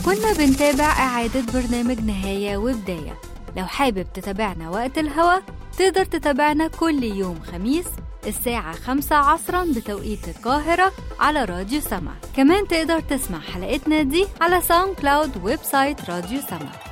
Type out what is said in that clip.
كنا بنتابع إعادة برنامج نهاية وبداية. لو حابب تتابعنا وقت الهوا تقدر تتابعنا كل يوم خميس الساعة 5 عصرا بتوقيت القاهرة على راديو سما. كمان تقدر تسمع حلقتنا دي على ساوند كلاود ويب سايت راديو سما.